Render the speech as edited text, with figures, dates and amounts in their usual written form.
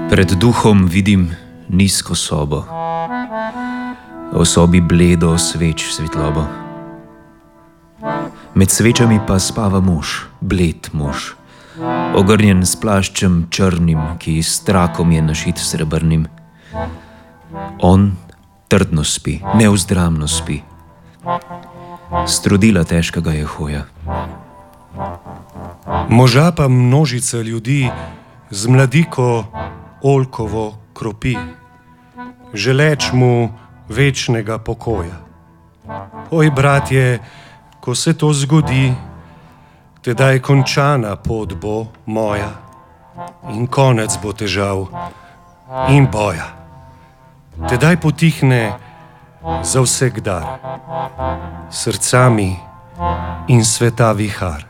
Pred duhom vidim nizko sobo, v sobi bledo sveč svetlobo. Med svečami pa spava mož, bled mož, ogrnjen s plaščem črnim, ki s trakom je našit srebrnim. On trdno spi, nevzdramno spi, strudila težkega je hoja. Moža pa množica ljudi z mladiko oljkovo kropi, želeč mu večnega pokoja. Oj, bratje, ko se to zgodi, tedaj končana pot bo moja in konec bo težav in boja. Tedaj potihne za vsakdar, srcami in sveta vihar.